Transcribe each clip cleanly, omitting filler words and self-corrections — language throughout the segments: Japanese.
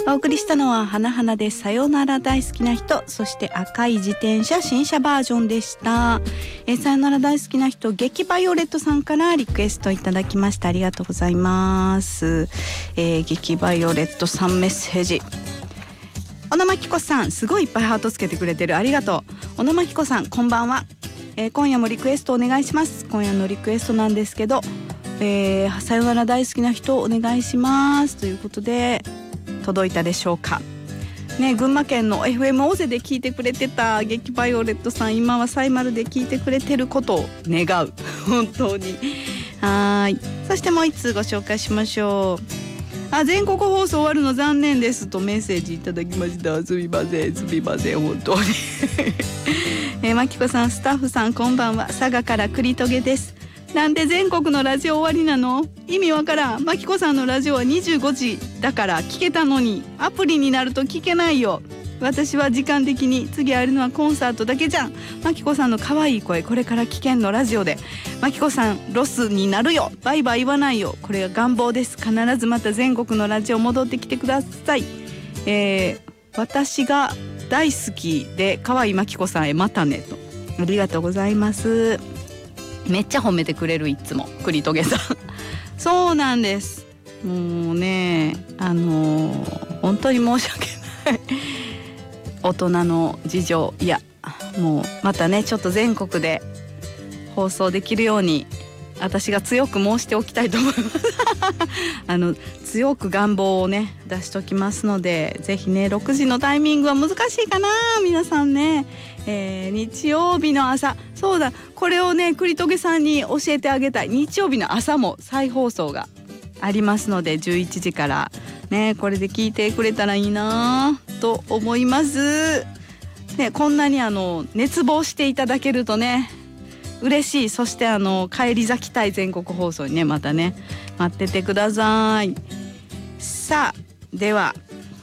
お送りしたのは花々でさよなら大好きな人、そして赤い自転車新車バージョンでした。さよなら大好きな人、激バイオレットさんからリクエストいただきました。ありがとうございます。激バイオレットさんメッセージ。小野真紀子さん、すごいいっぱいハートつけてくれてる。ありがとう。小野真紀子さん、こんばんは。今夜もリクエストお願いします。今夜のリクエストなんですけど、さよなら大好きな人お願いしますということで届いたでしょうかね。群馬県の FM 大勢で聞いてくれてた激バイオレットさん、今はサイマルで聞いてくれてることを願う。本当にはい。そしてもう一通ご紹介しましょう。全国放送終わるの残念ですとメッセージいただきました。すみません本当にまきこさん、スタッフさんこんばんは。佐賀から栗トゲです。なんで全国のラジオ終わりなの？意味わからん。まきこさんのラジオは25時だから聞けたのに、アプリになると聞けないよ。私は時間的に次あるのはコンサートだけじゃん。まきこさんの可愛い声、これから聞けんのラジオで。まきこさんロスになるよ。バイバイ言わないよ。これが願望です。必ずまた全国のラジオ戻ってきてください。私が大好きで可愛いまきこさんへまたねと。ありがとうございます。めっちゃ褒めてくれる、いつも栗トゲさんそうなんです。もうね、本当に申し訳ない大人の事情。いや、もうまたね、ちょっと全国で放送できるように私が強く申しておきたいと思います強く願望をね出しときますので、ぜひね、6時のタイミングは難しいかな皆さんね。日曜日の朝、そうだ、これをね栗トゲさんに教えてあげたい。日曜日の朝も再放送がありますので、11時からね、これで聞いてくれたらいいなと思いますね。こんなに熱望していただけるとね嬉しい。そして帰り咲きたい全国放送にね、またね待っててください。さあ、では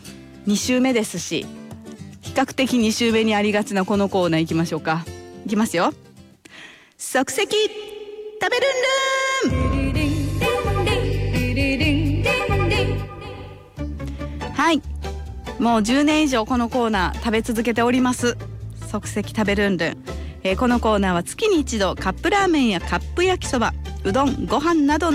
2週目ですし、比較的2週目にありがちなこのコーナー行きましょうか。いきますよ。即席食べルンルン。はい、もう10年以上このコーナー食べ続けております。即席食べルンルン。このコーナーは月に一度カップラーメンやカップ焼きそば、うどん、ご飯など